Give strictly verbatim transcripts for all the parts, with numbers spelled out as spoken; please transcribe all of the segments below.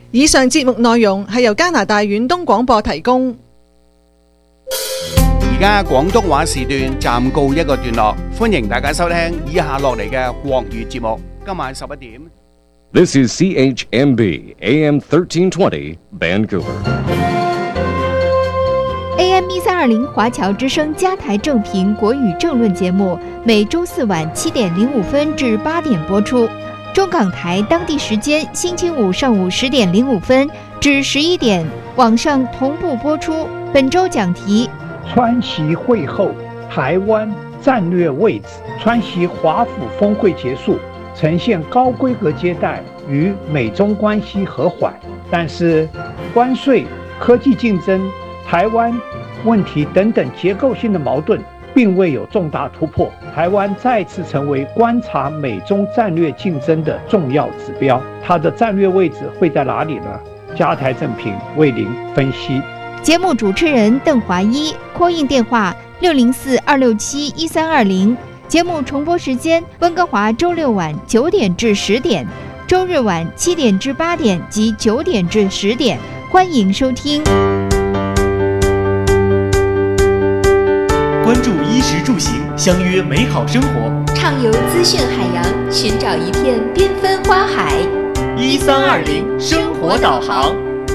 以上節目內容係由加拿大遠東廣播提供。 而家廣東話時段暫告一個段落，歡迎大家收聽以下落嚟嘅國語節目。今晚十一點。 This is C H M B A M thirteen twenty Vancouver。A M 一三二零华侨之声加台正评国语政论节目，每周四晚七点零五分至八点播出。中港台当地时间星期五上午十点零五分至十一点，网上同步播出。本周讲题： 川习会后，台湾战略位置。川习华府峰会结束，呈现高规格接待与美中关系和缓，但是关税、科技竞争、台湾问题等等结构性的矛盾并未有重大突破，台湾再次成为观察美中战略竞争的重要指标。它的战略位置会在哪里呢？加台正评为您分析。 节目主持人邓华一 ，call in 电话六零四二六七一三二零。节目重播时间：温哥华周六晚九点至十点，周日晚七点至八点及九点至十点。欢迎收听。 关注衣食住行，相约美好生活， 畅游资讯海洋，寻找一片缤纷花海。 一三二零生活导航。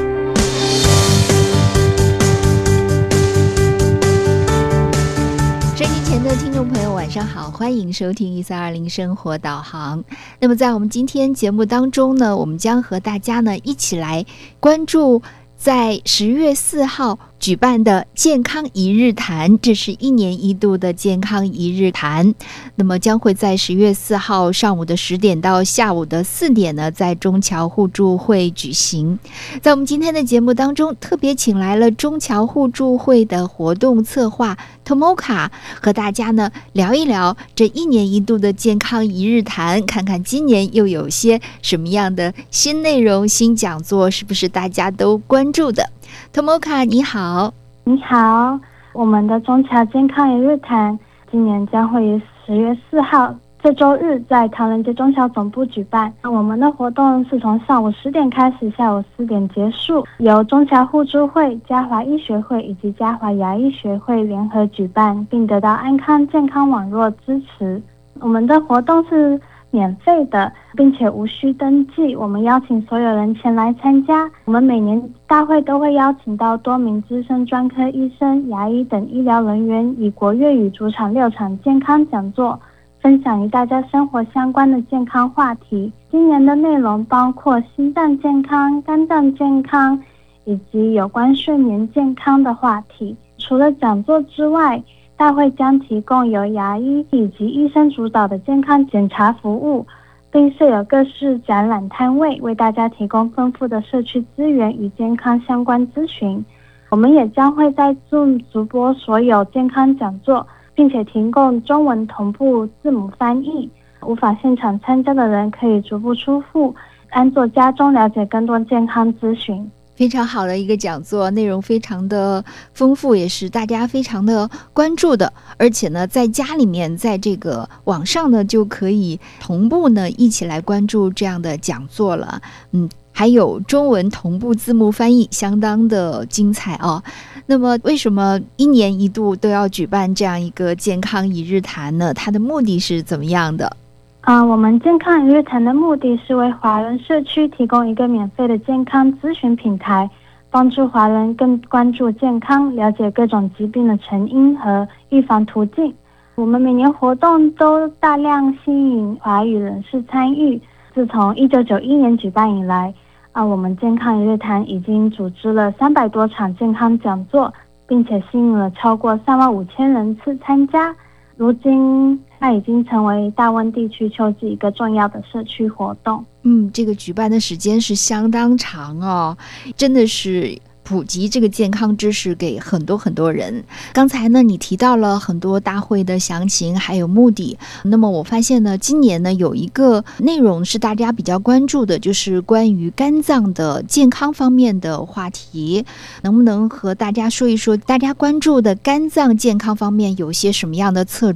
收音前的听众朋友晚上好，欢迎收听一三二零生活导航。那么在我们今天节目当中呢，我们将和大家呢一起来关注在十月四号举办的健康一日谈，这是一年一度的健康一日谈。那么将会在十月四号上午的十点到下午的四点呢，在中侨互助会举行。在我们今天的节目当中，特别请来了中侨互助会的活动策划 Tomoka， 和大家呢聊一聊这一年一度的健康一日谈，看看今年又有些什么样的新内容、新讲座，是不是大家都关注的。Tomoka 你好。 你好，我们的中侨健康一日谈今年将会于十月四号这周日在唐人街中侨总部举办。我们的活动是从上午十点开始，下午四点结束，由中侨互助会、嘉华医学会以及嘉华牙医学会联合举办，并得到安康健康网络支持。我们的活动是免费的，并且无需登记，我们邀请所有人前来参加。我们每年大会都会邀请到多名资深专科医生、牙医等医疗人员，以国粤语主场六场健康讲座，分享与大家生活相关的健康话题。今年的内容包括心脏健康、肝脏健康以及有关睡眠健康的话题。除了讲座之外，大会将提供由牙医以及医生主导的健康检查服务，并设有各式展览摊位，为大家提供丰富的社区资源与健康相关咨询。我们也将会在 Zoom 直播所有健康讲座，并且提供中文同步字母翻译。无法现场参加的人可以足不出户，安坐家中了解更多健康咨询。 非常好的一个讲座，内容非常的丰富，也是大家非常的关注的。而且呢，在家里面，在这个网上呢，就可以同步呢一起来关注这样的讲座了。嗯，还有中文同步字幕翻译，相当的精彩哦。那么，为什么一年一度都要举办这样一个健康一日谈呢？它的目的是怎么样的？ 啊、呃，我们健康一日谈的目的是为华人社区提供一个免费的健康咨询平台，帮助华人更关注健康，了解各种疾病的成因和预防途径。我们每年活动都大量吸引华语人士参与。自从一九九一年举办以来，啊，我们健康一日谈已经组织了三百多场健康讲座，并且吸引了超过三万五千人次参加。如今它已经成为大温地区秋季一个重要的社区活动。 嗯，这个举办的时间是相当长哦，真的是普及这个健康知识给很多很多人。刚才呢，你提到了很多大会的详情还有目的。那么我发现呢，今年呢有一个内容是大家比较关注的，就是关于肝脏的健康方面的话题。能不能和大家说一说，大家关注的肝脏健康方面有些什么样的侧重？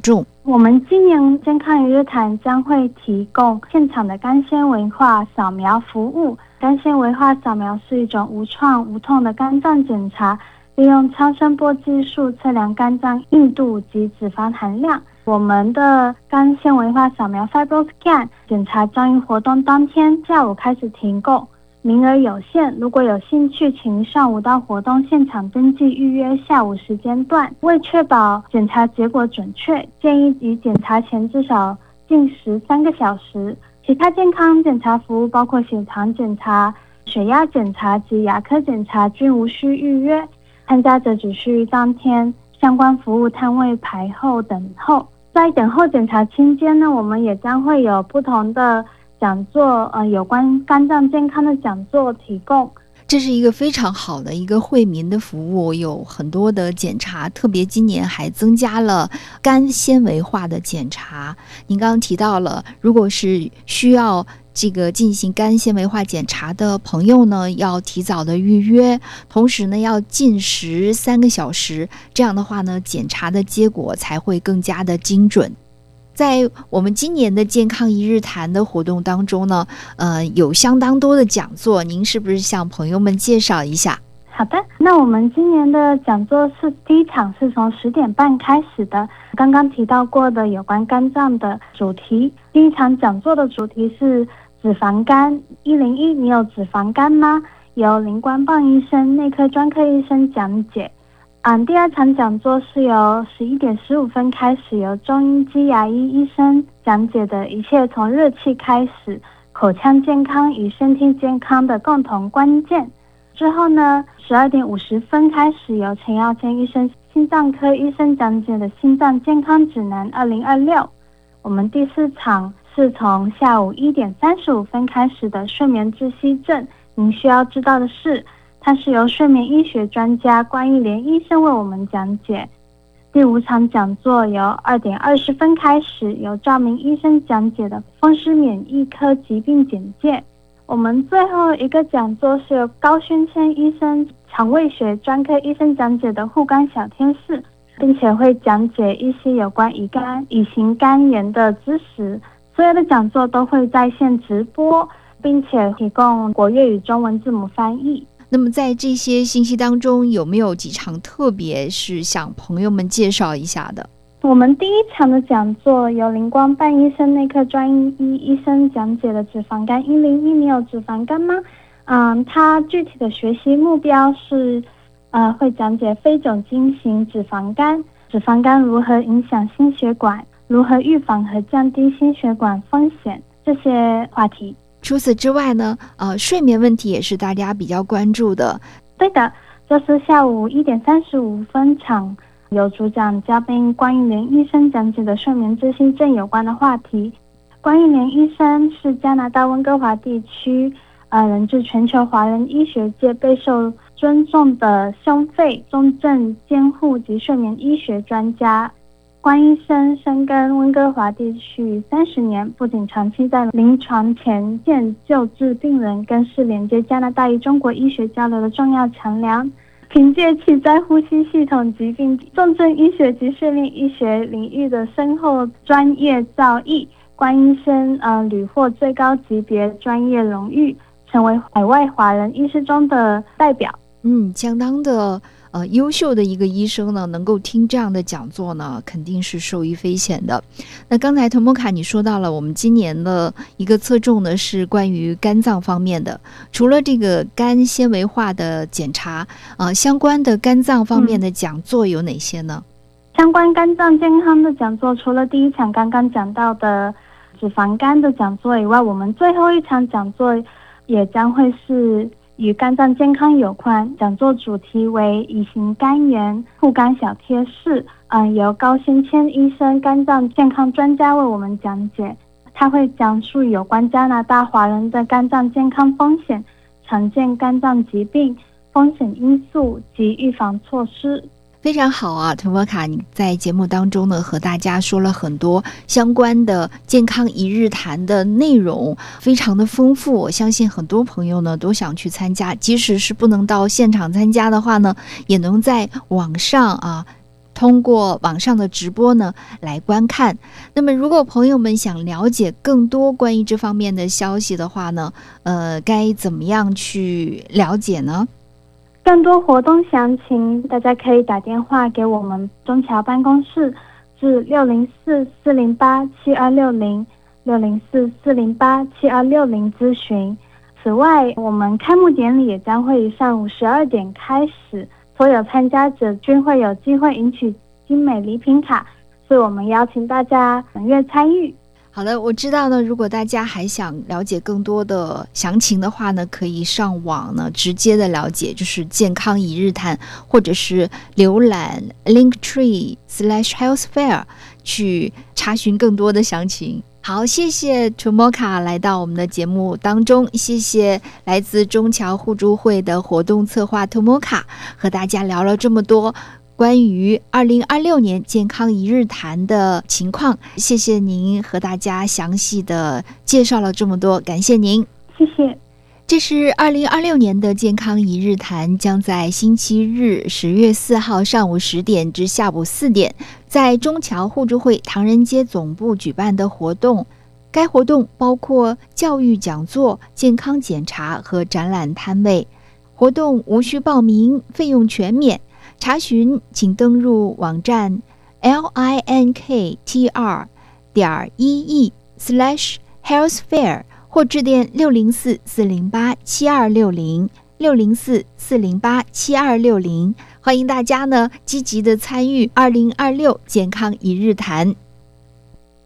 我们今年健康一日谈将会提供现场的肝纤维化扫描服务。肝纤维化扫描是一种无创无痛的肝脏检查，利用超声波技术测量肝脏硬度及脂肪含量。我们的肝纤维化扫描 FibroScan 检查将于活动当天下午开始提供，名额有限，如果有兴趣，请上午到活动现场登记预约下午时间段。为确保检查结果准确，建议于检查前至少禁食三个小时。其他健康检查服务包括血糖检查、血压检查及牙科检查均无需预约，参加者只需当天相关服务摊位排后等候。在等候检查期间呢，我们也将会有不同的讲座，呃，有关肝脏健康的讲座提供。 这是一个非常好的一个惠民的服务，有很多的检查，特别今年还增加了肝纤维化的检查。您刚刚提到了，如果是需要这个进行肝纤维化检查的朋友呢，要提早的预约，同时呢要禁食三个小时，这样的话呢，检查的结果才会更加的精准。在我们今年的健康一日谈的活动当中呢，呃，有相当多的讲座，您是不是向朋友们介绍一下？ 好的，那我们今年的讲座是第一场是从十点半开始的，刚刚提到过的有关肝脏的主题。第一场讲座的主题是脂肪肝一零一，你有脂肪肝吗？由林光棒医生、内科专科医生讲解。嗯，第二场讲座是由十一点十五分开始，由中医暨牙医医生讲解的一切从热气开始，口腔健康与身体健康的共同关键。之后呢，十二点五十分开始，由陈耀谦医生、心脏科医生讲解的心脏健康指南二零二六。我们第四场是从下午一点三十五分开始的睡眠窒息症，您需要知道的是，它是由睡眠医学专家关玉莲医生为我们讲解。第五场讲座由二点二十分开始，由赵明医生讲解的风湿免疫科疾病简介。我们最后一个讲座是由高宣谦医生、肠胃学专科医生讲解的护肝小天使，并且会讲解一些有关乙肝、乙型肝炎的知识。所有的讲座都会在线直播，并且提供国粤语中文字母翻译。 那么在这些信息当中，有没有几场特别是向朋友们介绍一下的？ 我们第一场的讲座由林光半医生、内科专医医生讲解的脂肪肝一零一，你有脂肪肝吗？嗯，他具体的学习目标是，呃，会讲解非酒精型脂肪肝，脂肪肝如何影响心血管，如何预防和降低心血管风险这些话题。 除此之外呢，呃，睡眠问题也是大家比较关注的。 对的，就是下午一点三十五分场，由主讲嘉宾关玉莲医生讲解的睡眠窒息症有关的话题。关玉莲医生是加拿大温哥华地区，呃，人至全球华人医学界备受尊重的胸肺、重症监护及睡眠医学专家。关医生深耕温哥华地区三十年，不仅长期在临床前线救治病人，更是连接加拿大与中国医学交流的重要桥梁。凭借其在呼吸系统疾病、重症医学及睡眠医学领域的深厚专业造诣，关医生呃屡获最高级别专业荣誉，成为海外华人医师中的代表。 嗯，相当的呃优秀的一个医生呢，能够听这样的讲座呢，肯定是受益匪浅的。那刚才滕波卡你说到了，我们今年的一个侧重呢是关于肝脏方面的，除了这个肝纤维化的检查，呃，相关的肝脏方面的讲座有哪些呢？ 嗯、相关肝脏健康的讲座，除了第一场刚刚讲到的脂肪肝的讲座以外，我们最后一场讲座也将会是与肝脏健康有关，讲座主题为乙型肝炎护肝小贴士，嗯，由高先谦医生肝脏健康专家为我们讲解。他会讲述有关加拿大华人的肝脏健康风险、常见肝脏疾病、风险因素及预防措施。 非常好啊，滕波卡，你在节目当中呢和大家说了很多相关的健康一日谈的内容，非常的丰富。我相信很多朋友呢都想去参加，即使是不能到现场参加的话呢，也能在网上啊通过网上的直播呢来观看。那么如果朋友们想了解更多关于这方面的消息的话呢，呃，该怎么样去了解呢？ 更多活动详情，大家可以打电话给我们中侨办公室至六零四四零八七二六零六零四四零八七二六零咨询。此外，我们开幕典礼也将会于上午十二点开始，所有参加者均会有机会赢取精美礼品卡，所以我们邀请大家踊跃参与。 好的，我知道呢，如果大家还想了解更多的详情的话呢，可以上网呢直接的了解，就是健康一日谈，或者是浏览 linktree slash health fair 去查询更多的详情。好，谢谢 Tomoka 来到我们的节目当中，谢谢来自中侨互助会的活动策划 Tomoka 和大家聊了这么多关于二零二六年健康一日谈的情况，谢谢您和大家详细的介绍了这么多，感谢您， 谢谢。 这是二零二六年的健康一日谈，将在星期日十月四号上午十点至下午四点，在中侨互助会唐人街总部举办的活动。该活动包括教育讲座、健康检查和展览摊位。活动无需报名，费用全免。查询请登入网站 linktr 点 ee slash health fair 或致电六零四四零八七二六零六零四四零八七二六零。欢迎大家呢积极的参与二零二六健康一日谈。